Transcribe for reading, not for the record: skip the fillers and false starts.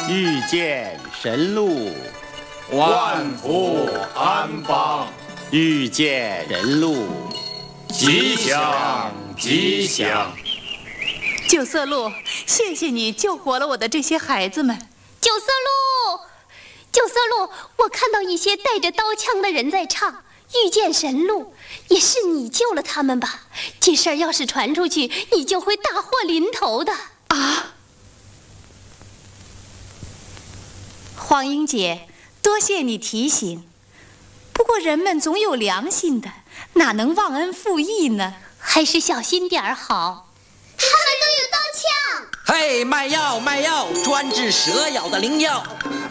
遇见神鹿， 万福安邦， 遇见神鹿， 吉祥吉祥。 九色鹿，谢谢你救活了我的这些孩子们。 九色鹿，九色鹿，我看到一些带着刀枪的人在唱《遇见神鹿》，也是你救了他们吧？这事儿要是传出去，你就会大祸临头的啊！黄英姐，多谢你提醒。不过人们总有良心的，哪能忘恩负义呢？ 还是小心点儿好。 他们都有刀枪。 嘿，卖药卖药，专治蛇咬的灵药。